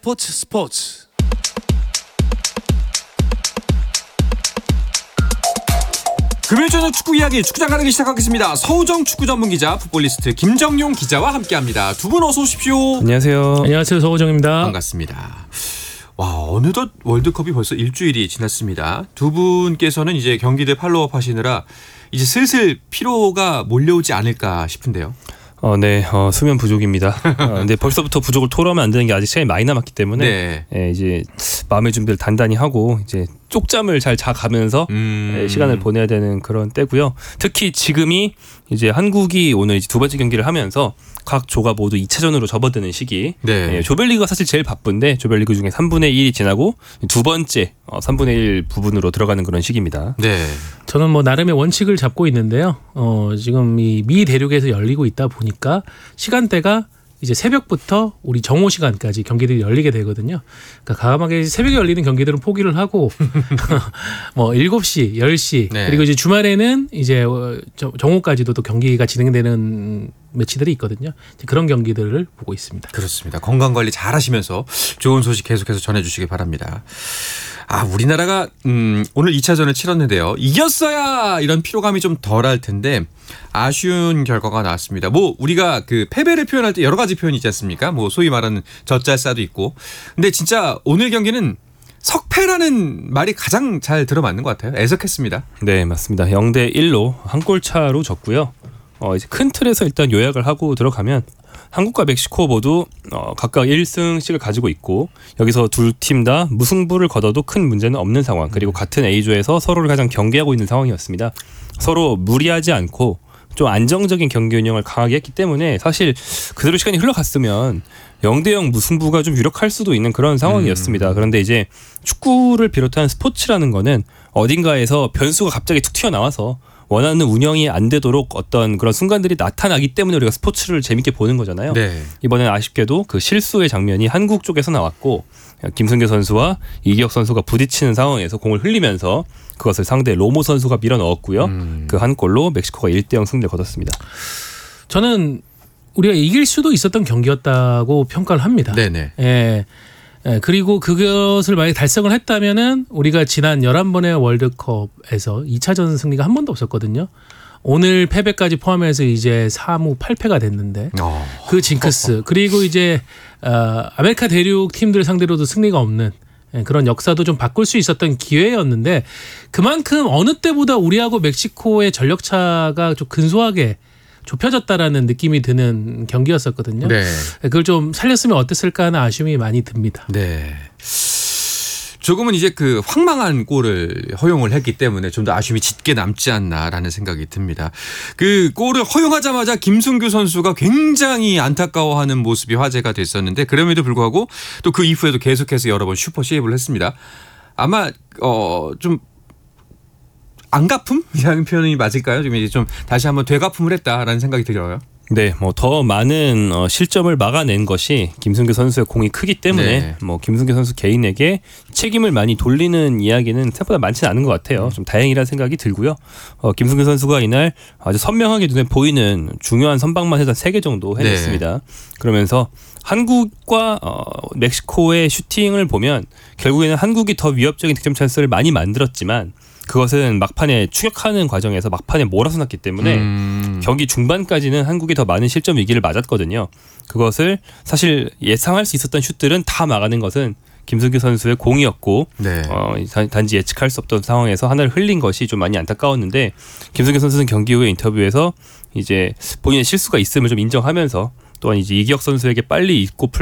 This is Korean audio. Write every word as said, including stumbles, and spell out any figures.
스포츠 스포츠. 금요일 저녁 축구 이야기 축구장 가는 길 시작하겠습니다. 서우정 축구 전문 기자, 풋볼리스트 김정용 기자와 함께합니다. 두 분 어서 오십시오. 안녕하세요. 안녕하세요. 서우정입니다. 반갑습니다. 와, 어느덧 월드컵이 벌써 일주일이 지났습니다. 두 분께서는 이제 경기대 팔로우업 하시느라 이제 슬슬 피로가 몰려오지 않을까 싶은데요. 어, 네, 어, 수면 부족입니다. 어, 근데 벌써부터 부족을 토로하면 안 되는 게 아직 시간이 많이 남았기 때문에 네. 예, 이제 마음의 준비를 단단히 하고 이제 쪽잠을 잘 자가면서 음. 예, 시간을 보내야 되는 그런 때고요. 특히 지금이 이제 한국이 오늘 이제 두 번째 경기를 하면서 각 조가 모두 이 차전으로 접어드는 시기. 네. 예, 조별리그가 사실 제일 바쁜데 조별리그 중에 삼분의 일이 지나고 두 번째 어, 삼분의 일 부분으로 들어가는 그런 시기입니다. 네. 저는 뭐 나름의 원칙을 잡고 있는데요. 어, 지금 이 미 대륙에서 열리고 있다 보니까 시간대가 이제 새벽부터 우리 정오 시간까지 경기들이 열리게 되거든요. 그러니까 가감하게 새벽에 열리는 경기들은 포기를 하고 뭐 일곱 시, 열 시 네. 그리고 이제 주말에는 이제 정오까지도 또 경기가 진행되는 매치들이 있거든요. 그런 경기들을 보고 있습니다. 그렇습니다. 건강관리 잘 하시면서 좋은 소식 계속해서 전해주시기 바랍니다. 아, 우리나라가 음, 오늘 이 차전을 치렀는데요. 이겼어야 이런 피로감이 좀 덜할 텐데 아쉬운 결과가 나왔습니다. 뭐 우리가 그 패배를 표현할 때 여러 가지 표현이 있지 않습니까? 뭐 소위 말하는 젖잘싸도 있고. 근데 진짜 오늘 경기는 석패라는 말이 가장 잘 들어맞는 것 같아요. 애석했습니다. 네, 맞습니다. 영 대 일로 한 골 차로 졌고요. 어, 이제 큰 틀에서 일단 요약을 하고 들어가면 한국과 멕시코 모두 어, 각각 일 승씩을 가지고 있고 여기서 두 팀 다 무승부를 거둬도 큰 문제는 없는 상황, 그리고 같은 A조에서 서로를 가장 경계하고 있는 상황이었습니다. 서로 무리하지 않고 좀 안정적인 경기 운영을 강하게 했기 때문에 사실 그대로 시간이 흘러갔으면 영 대 영 무승부가 좀 유력할 수도 있는 그런 상황이었습니다. 그런데 이제 축구를 비롯한 스포츠라는 거는 어딘가에서 변수가 갑자기 툭 튀어나와서 원하는 운영이 안 되도록 어떤 그런 순간들이 나타나기 때문에 우리가 스포츠를 재밌게 보는 거잖아요. 네. 이번엔 아쉽게도 그 실수의 장면이 한국 쪽에서 나왔고 김승규 선수와 이기혁 선수가 부딪히는 상황에서 공을 흘리면서 그것을 상대 로모 선수가 밀어 넣었고요. 음. 그 한 골로 멕시코가 일 대 영 승리를 거뒀습니다. 저는 우리가 이길 수도 있었던 경기였다고 평가를 합니다. 네네. 예. 예, 그리고 그것을 만약에 달성을 했다면은 우리가 지난 열한 번의 월드컵에서 이 차전 승리가 한 번도 없었거든요. 오늘 패배까지 포함해서 이제 삼 무 팔 패가 됐는데 어. 그 징크스 그리고 이제 어, 아메리카 대륙 팀들 상대로도 승리가 없는 그런 역사도 좀 바꿀 수 있었던 기회였는데 그만큼 어느 때보다 우리하고 멕시코의 전력차가 좀 근소하게 좁혀졌다라는 느낌이 드는 경기였었거든요. 네. 그걸 좀 살렸으면 어땠을까 하는 아쉬움이 많이 듭니다. 네. 조금은 이제 그 황망한 골을 허용을 했기 때문에 좀 더 아쉬움이 짙게 남지 않나라는 생각이 듭니다. 그 골을 허용하자마자 김승규 선수가 굉장히 안타까워하는 모습이 화제가 됐었는데 그럼에도 불구하고 또 그 이후에도 계속해서 여러 번 슈퍼 세이브를 했습니다. 아마 어 좀 안갚음이라는 표현이 맞을까요? 좀 이제 좀 다시 한번 되갚음을 했다라는 생각이 들어요. 네, 뭐 더 많은 어, 실점을 막아낸 것이 김승규 선수의 공이 크기 때문에 네. 뭐 김승규 선수 개인에게 책임을 많이 돌리는 이야기는 생각보다 많지는 않은 것 같아요. 좀 다행이라는 생각이 들고요. 어, 김승규 선수가 이날 아주 선명하게 눈에 보이는 중요한 선방만 해서 세 개 정도 해냈습니다. 네. 그러면서 한국과 어, 멕시코의 슈팅을 보면 결국에는 한국이 더 위협적인 득점 찬스를 많이 만들었지만 그것은 막판에 추격하는 과정에서 막판에 몰아서 났기 때문에 음. 경기 중반까지는 한국이 더 많은 실점 위기를 맞았거든요. 그것을 사실 예상할 수 있었던 슛들은 다 막아낸 것은 김승규 선수의 공이었고 네. 어, 단지 예측할 수 없던 상황에서 하나를 흘린 것이 좀 많이 안타까웠는데 김승규 선수는 경기 후에 인터뷰에서 이제 본인의 실수가 있음을 좀 인정하면서 또한 이제 이기혁 선수에게 빨리 잊고